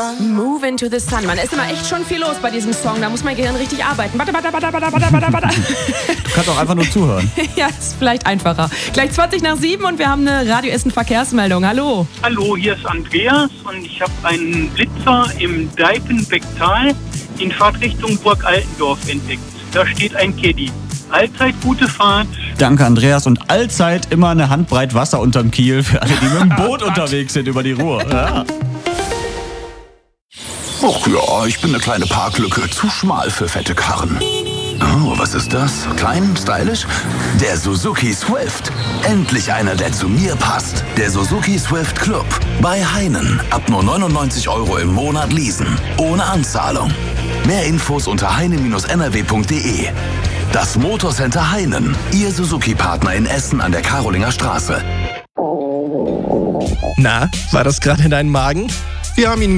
Move into the sun. Man, ist immer echt schon viel los bei diesem Song. Da muss mein Gehirn richtig arbeiten. Warte. Du kannst auch einfach nur zuhören. Ja, ist vielleicht einfacher. Gleich 20:07 und wir haben eine Radio Essen Verkehrsmeldung. Hallo. Hallo, hier ist Andreas und ich habe einen Blitzer im Deipenbecktal in Fahrtrichtung Burg Altendorf entdeckt. Da steht ein Caddy. Allzeit gute Fahrt. Danke, Andreas. Und allzeit immer eine Handbreit Wasser unterm Kiel für alle, die mit dem Boot unterwegs sind über die Ruhr. Ja. Och ja, ich bin eine kleine Parklücke, zu schmal für fette Karren. Oh, was ist das? Klein, stylisch? Der Suzuki Swift. Endlich einer, der zu mir passt. Der Suzuki Swift Club. Bei Heinen. Ab nur 99 € im Monat leasen. Ohne Anzahlung. Mehr Infos unter heine-nrw.de. Das Motorcenter Heinen. Ihr Suzuki-Partner in Essen an der Karolinger Straße. Na, war das gerade in deinem Magen? Wir haben ihn